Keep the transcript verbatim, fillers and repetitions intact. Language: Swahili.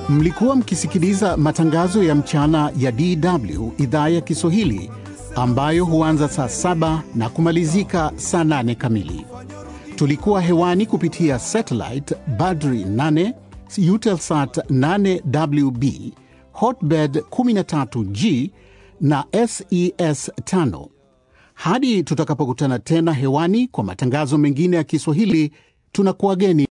Mlikuwa mkisikiliza matangazo ya mchana ya D W idhaa ya Kiswahili ambayo huanza saa saba na kumalizika saa nane kamili. Tulikuwa hewani kupitia satellite Badri nane, Eutelsat nane W B, Hotbird kumi na tatu G na S E S tano. Hadi tutakapokutana tena hewani kwa matangazo mengine ya Kiswahili, tunakuageni.